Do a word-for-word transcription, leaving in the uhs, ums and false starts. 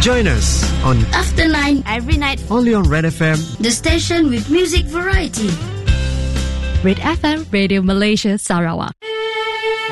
Join us on After Nine every night only on Red F M, the station with music variety. Red F M Radio Malaysia Sarawak.